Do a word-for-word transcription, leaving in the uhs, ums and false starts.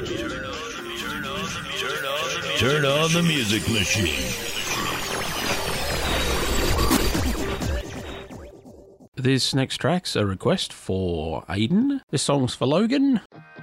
Turn on the music machine. This next track's a request for Aiden. This song's for Logan.